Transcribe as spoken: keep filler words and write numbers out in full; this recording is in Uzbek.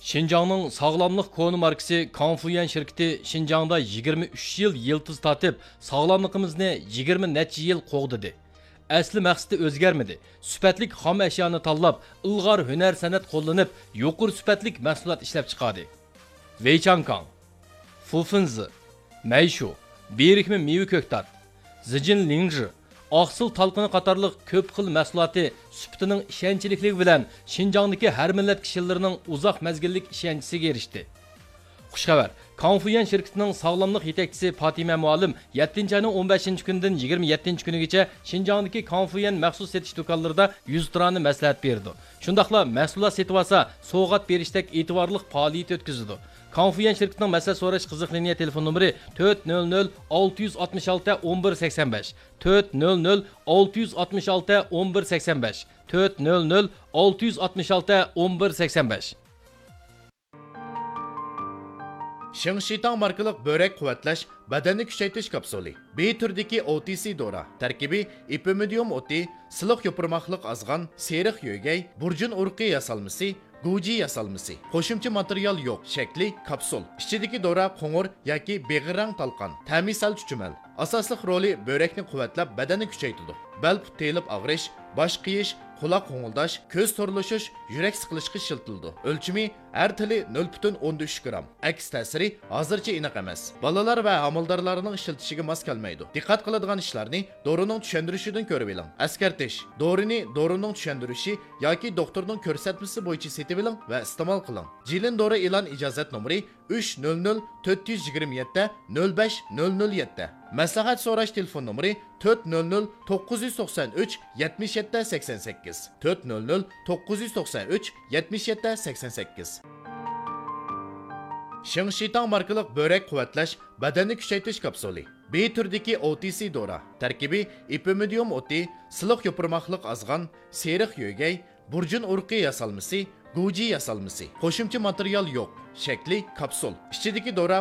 Şinjanның sağlamlıq konu markası Konfuyan şirketi Şinjanda yigirma uch yil yıldız tatib, sağlamlığımızı yigirma necha yil qo'g'didi. Asli maqsadi o'zgarmadi. Sifatlik xom ashyoni tanlab, ilg'or hunar san'at qo'llanib, yuqori sifatlik mahsulot ishlab chiqadi. Weichankang, Fufinzi, Mayshu, berikmi meva ko'ktat, Zijin Lingji, oqsil talqini qatorliq ko'p xil mahsuloti sifatining ishonchlikligi bilan Şinjandagi har millat kishilarining uzoq mezgillik ishonchisiga erishdi. Xushxabar, Konfuyan şirketining sog'lomlik yetakchisi Fatima muallim yettinchi oyning o'n beshinchi kunidan yigirma yettinchi kunigacha Şinjandagi Konfuyan maxsus setish do'konlarida yuz turani maslahat berdi. Shundaqla mahsulot setib olsa, sovg'at berishdek e'tiborli faoliyat o'tkazdi. Konfuyan şirketining masala so'rash qiziq liniya telefon nomeri to'rt nol nol olti oltmish olti o'n bir sakson besh, to'rt nol nol olti oltmish olti o'n bir sakson besh, to'rt nol nol olti oltmish olti o'n bir sakson besh. Shingshitang markalik börek quvvatlash badanni kuchaytirish kapsuli. B turdagi O T C dora. Tarkibi ipimidium o'ti, siliq yopirmoqliq azg'an, seriq yo'gay, burjun urqi yasalmasi, Guji yasalmasi. Qo'shimcha material yo'q. Shakli kapsul. Ichidagi dora qo'ng'ir yoki beg'irang talqon. Ta'misal chuchumal. Asosli roli börekni quvvatlab, badanni kuchaytiradi. Bel telib og'rish, bosh qiyish, quloq qo'ng'ildash, ko'z to'rlashish, yurak siqilishga shiltildi. O'lchimi har tili nol butun o'n uch gram. Aks ta'siri hozircha aniq emas. Bolalar va amaldorlarning ishiltishiga mos kelmaydi. Diqqat qiladigan ishlarni dorining tushuntirishidan ko'rib oling. Askartish, dorini dorining tushuntirishi yoki doktorning ko'rsatmasi bo'yicha setib oling va iste'mol qiling. Jilin dori e'lon ijozat nomeri uch nol nol to'rt yigirma yetti nol besh nol nol yetti. Maslahat so'rash telefon nomeri to'rt nol nol to'qqiz to'qson uch yetmish yetti sakson sakkiz, to'rt nol nol to'qqiz to'qson uch yetmish yetti sakson sakkiz. Shingshitang markalik börek quvvatlash badanni kuchaytirish kapsuli. B turdagi O T C dora. Tarkibi ipimidium o'ti, siliq yopirmoqliq azg'an, seriq yo'gay, burjun urqi yasalmasi, Guji yasalmasi. Qo'shimcha material yo'q. Shakli kapsul. Ichidagi dora